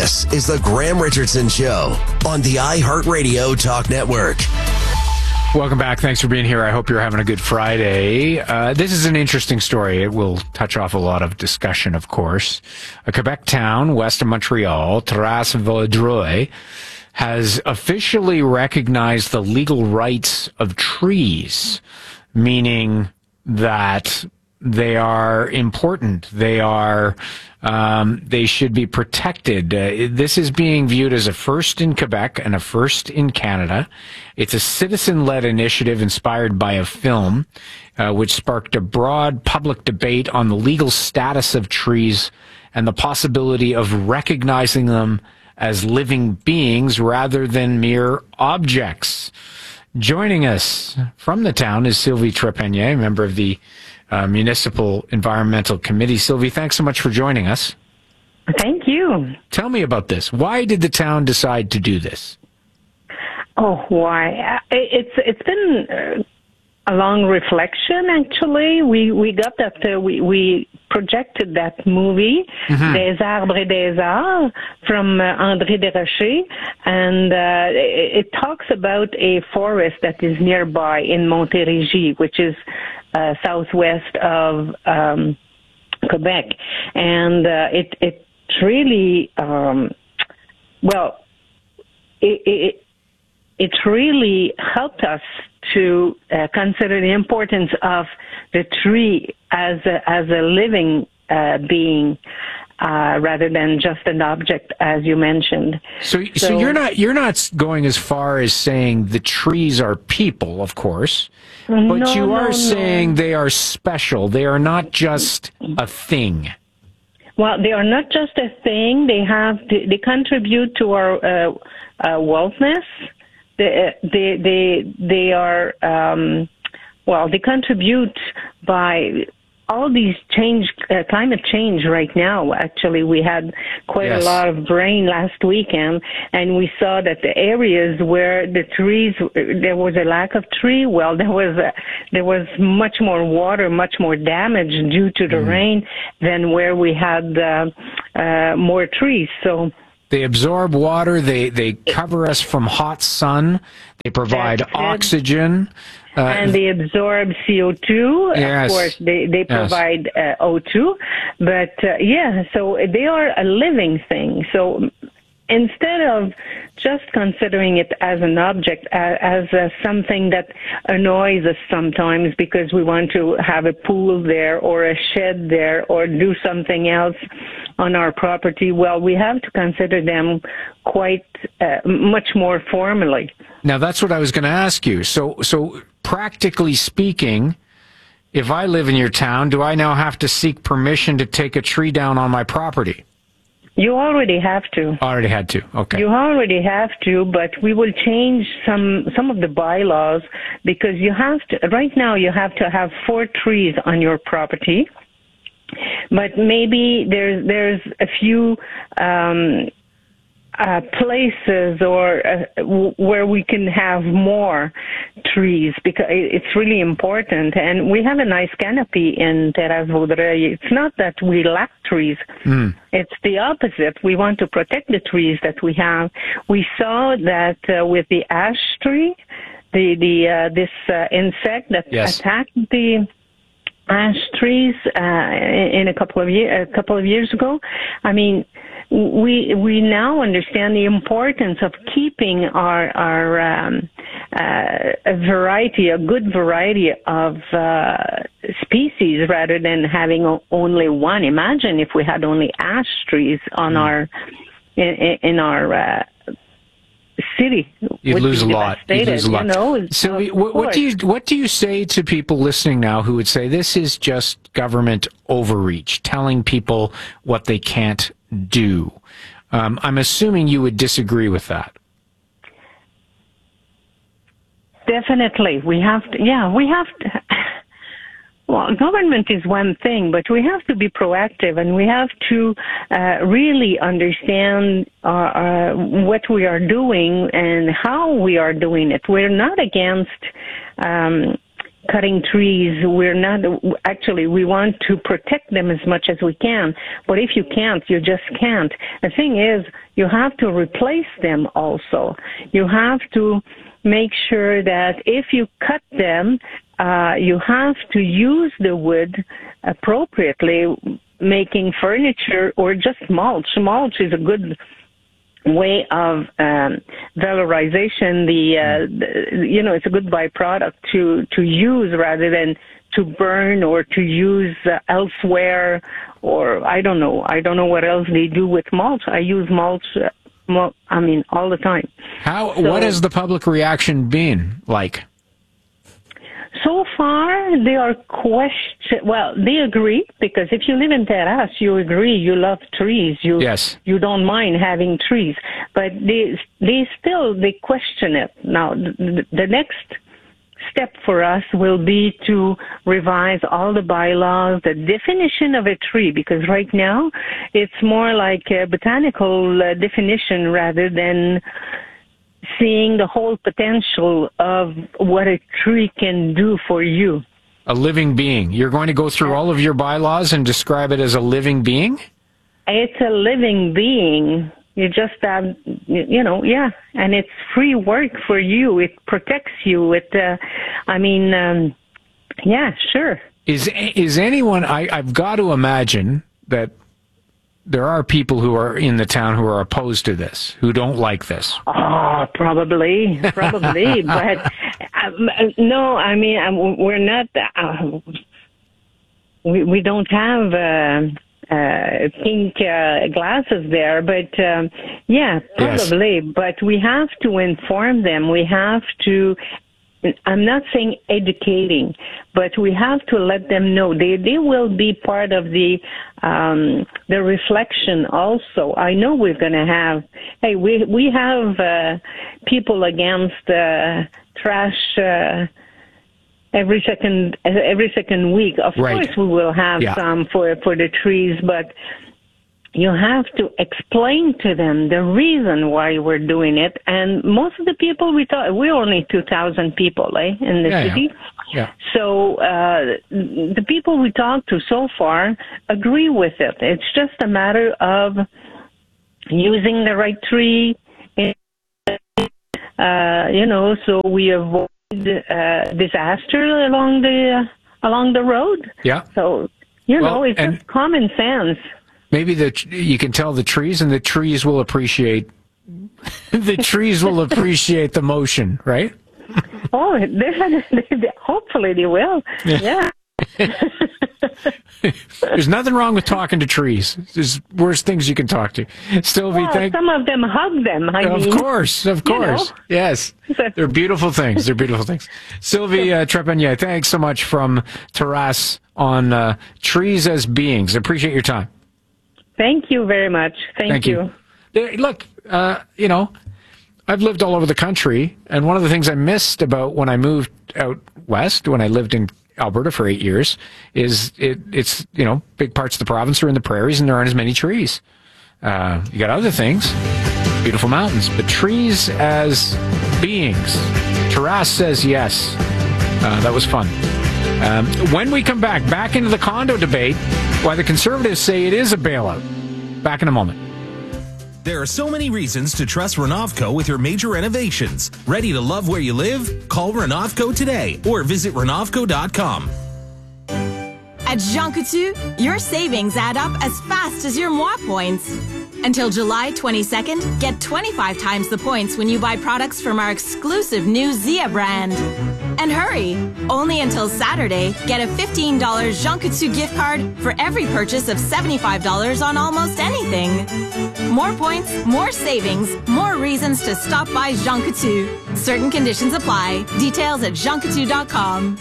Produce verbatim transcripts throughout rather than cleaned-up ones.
This is the Graham Richardson Show on the iHeartRadio Talk Network. Welcome back. Thanks for being here. I hope you're having a good Friday. Uh, this is an interesting story. It will touch off a lot of discussion, of course. A Quebec town west of Montreal, Terrasse-Vaudreuil, has officially recognized the legal rights of trees, meaning that they are important. They are, um, they should be protected. Uh, this is being viewed as a first in Quebec and a first in Canada. It's a citizen-led initiative inspired by a film, uh, which sparked a broad public debate on the legal status of trees and the possibility of recognizing them as living beings rather than mere objects. Joining us from the town is Sylvie Trepanier, member of the Uh, Municipal Environmental Committee. Sylvie, thanks so much for joining us. Thank you. Tell me about this. Why did the town decide to do this? Oh, why? It's it's been a long reflection. Actually, we we got that uh, we we projected that movie mm-hmm. Des Arbres et des Arts from uh, André Desrochers, and uh, it, it talks about a forest that is nearby in Montérégie, which is Uh, southwest of um, Quebec, and uh, it it really um, well it, it it really helped us to uh, consider the importance of the tree as a, as a living uh, being. Uh, rather than just an object, as you mentioned. So, so, so you're not you're not going as far as saying the trees are people, of course, but no, you are no, saying no. they are special. They are not just a thing. Well, they are not just a thing. They have they, they contribute to our uh, uh, wellness. They they they they are um, well. They contribute by all these change, uh, climate change right now. Actually, we had quite yes. a lot of rain last weekend, and we saw that the areas where the trees, there was a lack of tree, well, there was a, there was much more water, much more damage due to the mm. rain than where we had uh, uh, more trees. So they absorb water. They they cover us from hot sun. They provide oxygen. Uh, and they absorb C O two. Yes. Of course, they, they yes. provide uh, O two. But, uh, yeah, so they are a living thing. So instead of just considering it as an object, as, as uh, something that annoys us sometimes because we want to have a pool there or a shed there or do something else on our property, well, we have to consider them quite uh, much more formally. Now, that's what I was going to ask you. So, so practically speaking, if I live in your town, do I now have to seek permission to take a tree down on my property? You already have to. Already had to. Okay. You already have to, but we will change some some of the bylaws because you have to. Right now, you have to have four trees on your property, but maybe there's there's a few. Um, Uh, places or uh, w- where we can have more trees because it's really important. And we have a nice canopy in Terrasse-Vaudreuil. It's not that we lack trees. Mm. It's the opposite. We want to protect the trees that we have. We saw that uh, with the ash tree, the, the uh, this uh, insect that yes. attacked the ash trees uh, in a couple of year, a couple of years ago. I mean, we we now understand the importance of keeping our our um, uh, a variety, a good variety of uh, species, rather than having only one. Imagine if we had only ash trees on mm. our in, in our uh, city. You'd lose a lot. You'd lose a lot. You know, so, what, what do you what do you say to people listening now who would say this is just government overreach, telling people what they can't do? Um, I'm assuming you would disagree with that. Definitely, we have to. Yeah, we have to. Well, government is one thing, but we have to be proactive, and we have to uh, really understand uh, uh, what we are doing and how we are doing it. We're not against um, cutting trees. We're not, actually, we want to protect them as much as we can. But if you can't, you just can't. The thing is, you have to replace them also. You have to make sure that if you cut them, uh, you have to use the wood appropriately, making furniture or just mulch. Mulch is a good way of um, valorization. The, uh, the you know, it's a good byproduct to to use rather than to burn or to use uh, elsewhere, or I don't know. I don't know what else they do with mulch. I use mulch. Uh, mul- I mean, all the time. How? So, what has the public reaction been like? So far, they are question. Well, they agree, because if you live in Terrace, you agree. You love trees. You Yes. you don't mind having trees, but they they still they question it. Now, the, the next step for us will be to revise all the bylaws, the definition of a tree, because right now it's more like a botanical uh, definition rather than seeing the whole potential of what a tree can do for you. A living being. You're going to go through all of your bylaws and describe it as a living being? It's a living being. You just have, you know, yeah, and it's free work for you. It protects you. It, uh, I mean, um, yeah, sure. Is is anyone? I, I've got to imagine that there are people who are in the town who are opposed to this, who don't like this. Oh, probably, probably, but um, no. I mean, um, we're not. Uh, we we don't have uh, uh, pink uh, glasses there, but um, yeah, probably. Yes. But we have to inform them. We have to. I'm not saying educating, but we have to let them know. They they will be part of the um, the reflection also. I know we're going to have, hey, we we have uh, people against uh, trash uh, every second every second week. Of right. course, we will have yeah. some for for the trees, but you have to explain to them the reason why we're doing it. And most of the people we talk, we're only two thousand people, eh, in the yeah, city. Yeah. yeah. So uh, the people we talked to so far agree with it. It's just a matter of using the right tree, uh, you know, so we avoid uh, disaster along the uh, along the road. Yeah. So, you well, know, it's just common sense. Maybe the you can tell the trees, and the trees will appreciate the trees will appreciate the motion, right? Oh, they, they, hopefully they will. Yeah. yeah. There's nothing wrong with talking to trees. There's worse things you can talk to. Sylvie, well, thank some of them hug them. I of mean, course, of course, you know? Yes. They're beautiful things. They're beautiful things. Sylvie uh, Trepanier, thanks so much from Terrace on uh, trees as beings. I appreciate your time. Thank you very much. Thank, Thank you. you. Look, uh, you know, I've lived all over the country, and one of the things I missed about when I moved out west, when I lived in Alberta for eight years, is it, it's, you know, big parts of the province are in the prairies, and there aren't as many trees. Uh, you got other things, beautiful mountains, but trees as beings. Terrace says yes. Uh, that was fun. Um, when we come back, back into the condo debate, why the Conservatives say it is a bailout. Back in a moment. There are so many reasons to trust Renovco with your major renovations. Ready to love where you live? Call Renovco today or visit Renovco dot com. At Jean Coutu, your savings add up as fast as your Moi points. Until July twenty-second, get twenty-five times the points when you buy products from our exclusive new Zia brand. And hurry! Only until Saturday, get a fifteen dollars Jean Coutu gift card for every purchase of seventy-five dollars on almost anything. More points, more savings, more reasons to stop by Jean Coutu. Certain conditions apply. Details at Jean Coutu dot com.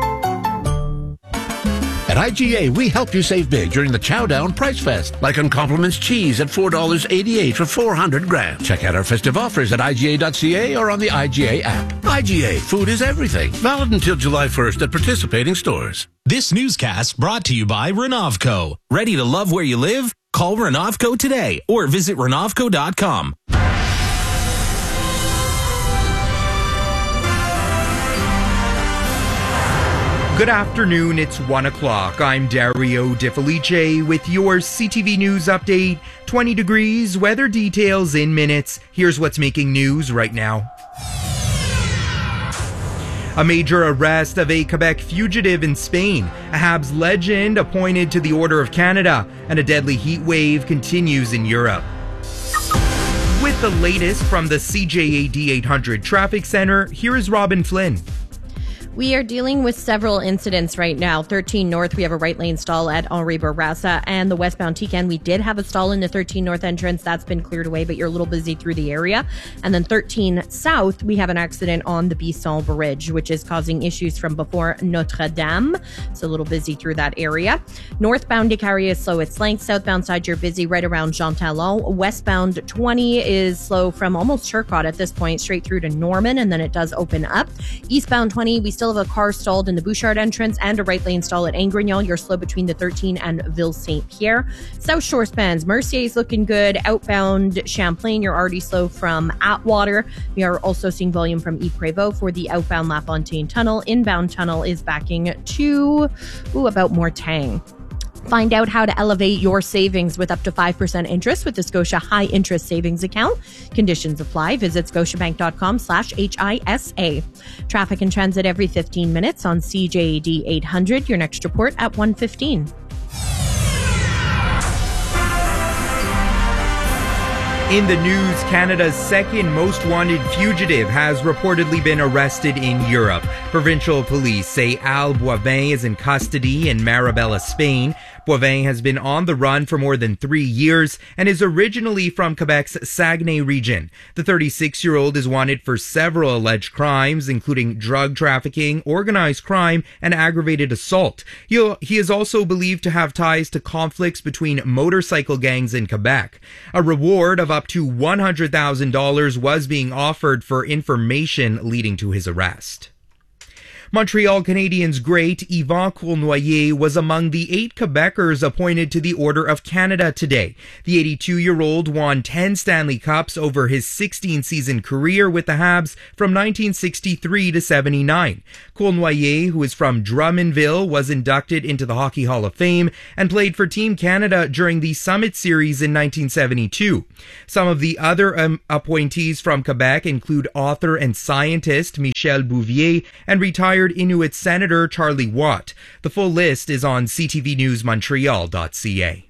At I G A, we help you save big during the Chow Down Price Fest, like on Compliments cheese at four dollars and eighty-eight cents for four hundred grams. Check out our festive offers at I G A dot C A or on the I G A app. I G A, food is everything. Valid until July first at participating stores. This newscast brought to you by Renovco. Ready to love where you live? Call Renovco today or visit Renovco dot com. Good afternoon, it's one o'clock. I'm Dario De Felice with your C T V News update. twenty degrees, weather details in minutes. Here's what's making news right now. A major arrest of a Quebec fugitive in Spain. A Habs legend appointed to the Order of Canada. And a deadly heat wave continues in Europe. With the latest from the C J A D eight hundred Traffic Center, here is Robin Flynn. We are dealing with several incidents right now. thirteen North, we have a right lane stall at Henri Bourassa, and the westbound T C A N, we did have a stall in the thirteen North entrance. That's been cleared away, but you're a little busy through the area. And then thirteen South, we have an accident on the Bisson Bridge, which is causing issues from before Notre Dame. It's a little busy through that area. Northbound Décarie is slow. It's length. Southbound side, you're busy right around Jean Talon. Westbound twenty is slow from almost Turcotte at this point, straight through to Norman, and then it does open up. Eastbound twenty, we still have a car stalled in the Bouchard entrance and a right lane stall at Angrignon. You're slow between the thirteen and Ville Saint Pierre. South Shore spans. Mercier's looking good. Outbound Champlain, you're already slow from Atwater. We are also seeing volume from Yves Prévost for the outbound La Fontaine Tunnel. Inbound tunnel is backing to ooh, about Mortagne. Find out how to elevate your savings with up to five percent interest with the Scotia High Interest Savings Account. Conditions apply. Visit scotiabank.com slash HISA. Traffic and transit every fifteen minutes on C J A D eight hundred. Your next report at one fifteen. In the news, Canada's second most wanted fugitive has reportedly been arrested in Europe. Provincial police say Al Boivin is in custody in Marabella, Spain. Boivin has been on the run for more than three years and is originally from Quebec's Saguenay region. The thirty-six-year-old is wanted for several alleged crimes, including drug trafficking, organized crime, and aggravated assault. He, he is also believed to have ties to conflicts between motorcycle gangs in Quebec. A reward of up to one hundred thousand dollars was being offered for information leading to his arrest. Montreal Canadiens great Yvan Cournoyer was among the eight Quebecers appointed to the Order of Canada today. The eighty-two-year-old won ten Stanley Cups over his sixteen-season career with the Habs from nineteen sixty-three to seventy-nine. Cournoyer, who is from Drummondville, was inducted into the Hockey Hall of Fame and played for Team Canada during the Summit Series in nineteen seventy-two. Some of the other um, appointees from Quebec include author and scientist Michel Bouvier and retired Inuit Senator Charlie Watt. The full list is on c t v news montreal dot c a.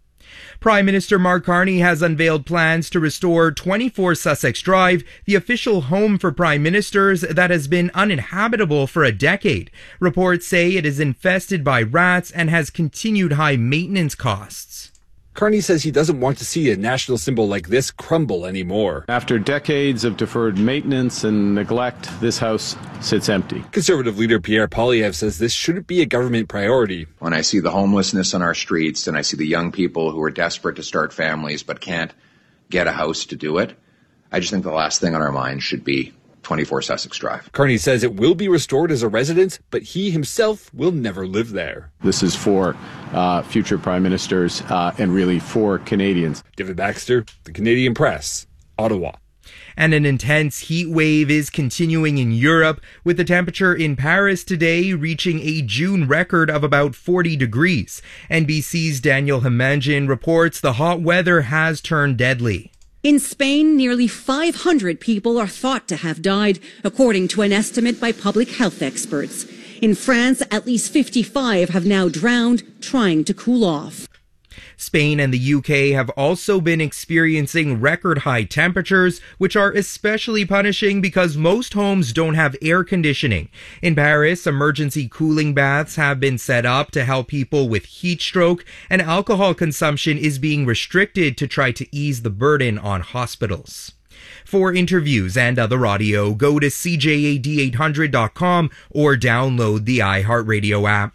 Prime Minister Mark Carney has unveiled plans to restore twenty-four Sussex Drive, the official home for prime ministers that has been uninhabitable for a decade. Reports say it is infested by rats and has continued high maintenance costs. Carney says he doesn't want to see a national symbol like this crumble anymore. After decades of deferred maintenance and neglect, this house sits empty. Conservative leader Pierre Poilievre says this shouldn't be a government priority. When I see the homelessness on our streets and I see the young people who are desperate to start families but can't get a house to do it, I just think the last thing on our mind should be twenty-four Sussex Drive. Carney says it will be restored as a residence, but he himself will never live there. This is for uh, future prime ministers uh, and really for Canadians. David Baxter, The Canadian Press, Ottawa. And an intense heat wave is continuing in Europe, with the temperature in Paris today reaching a June record of about forty degrees. N B C's Daniel Himanjian reports the hot weather has turned deadly. In Spain, nearly five hundred people are thought to have died, according to an estimate by public health experts. In France, at least fifty-five have now drowned trying to cool off. Spain and the U K have also been experiencing record high temperatures, which are especially punishing because most homes don't have air conditioning. In Paris, emergency cooling baths have been set up to help people with heat stroke, and alcohol consumption is being restricted to try to ease the burden on hospitals. For interviews and other audio, go to c j a d eight hundred dot com or download the iHeartRadio app.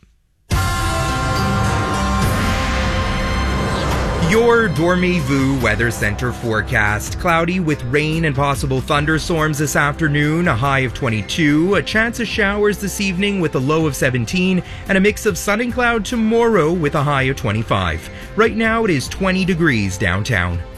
Your Dormez-vous Weather Center forecast. Cloudy with rain and possible thunderstorms this afternoon, a high of twenty-two, a chance of showers this evening with a low of seventeen, and a mix of sun and cloud tomorrow with a high of twenty-five. Right now it is twenty degrees downtown.